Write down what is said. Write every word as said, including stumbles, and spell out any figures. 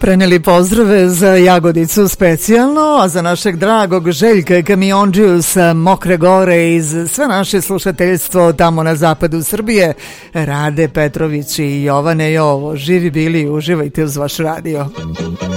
Preneli pozdrave za Jagodicu specijalno, a za našeg dragog Željka Kamiondžiju sa Mokre Gore iz sve naše slušateljstvo tamo na zapadu Srbije, Rade Petrović i Jovane Jovo. Živi bili, uživajte uz vaš radio.